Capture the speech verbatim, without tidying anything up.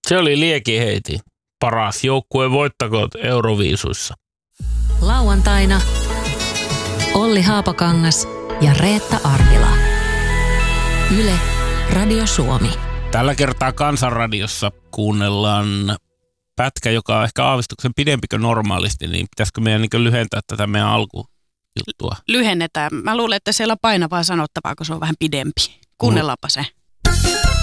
Se oli Liekiheiti. Paras joukkue voittakoot Euroviisuissa. Lauantaina Olli Haapakangas ja Reetta Arvila. Yle, Radio Suomi. Tällä kertaa Kansanradiossa kuunnellaan pätkä, joka on ehkä aavistuksen pidempi kuin normaalisti, niin pitäisikö meidän niin lyhentää tätä meidän alkujuttua? Lyhennetään. Mä luulen, että siellä on painavaa sanottavaa, kun se on vähän pidempi. Kuunnellaanpa se.